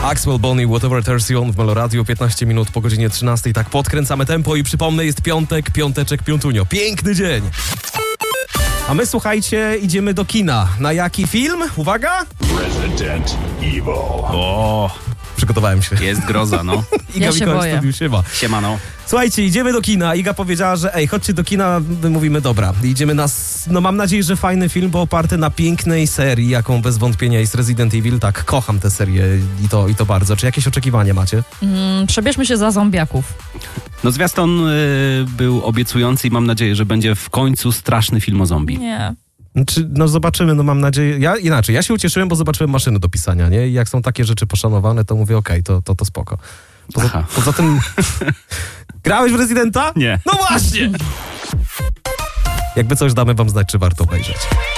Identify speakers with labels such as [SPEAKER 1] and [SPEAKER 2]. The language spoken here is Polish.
[SPEAKER 1] Axwell, Bonnie, Whatever Turns You On w Meloradiu, 15 minut po godzinie 13. Tak podkręcamy tempo i przypomnę, jest piątek, piąteczek, piątunio. Piękny dzień! A my, słuchajcie, idziemy do kina. Na jaki film? Uwaga!
[SPEAKER 2] Resident Evil.
[SPEAKER 3] O,
[SPEAKER 1] Przygotowałem się.
[SPEAKER 3] jest groza, no.
[SPEAKER 1] Iga
[SPEAKER 4] Ja się
[SPEAKER 1] Mikołaj
[SPEAKER 4] boję.
[SPEAKER 1] zrobił siema.
[SPEAKER 3] Siemano.
[SPEAKER 1] Słuchajcie, idziemy do kina. Iga powiedziała, że chodźcie do kina. My mówimy, dobra. Idziemy na, no mam nadzieję, że fajny film, bo oparty na pięknej serii, jaką bez wątpienia jest Resident Evil. Tak, kocham tę serię i to bardzo. Czy jakieś oczekiwania macie?
[SPEAKER 4] Przebierzmy się za zombiaków.
[SPEAKER 3] No zwiastun był obiecujący i mam nadzieję, że będzie w końcu straszny film o zombie.
[SPEAKER 4] Nie.
[SPEAKER 1] No zobaczymy, no mam nadzieję. Ja się ucieszyłem, bo zobaczyłem maszyny do pisania, nie? I jak są takie rzeczy poszanowane, to mówię, okej, to spoko. Poza tym... Grałeś w Residenta?
[SPEAKER 3] Nie.
[SPEAKER 1] No właśnie! Jakby coś, damy wam znać, czy warto obejrzeć.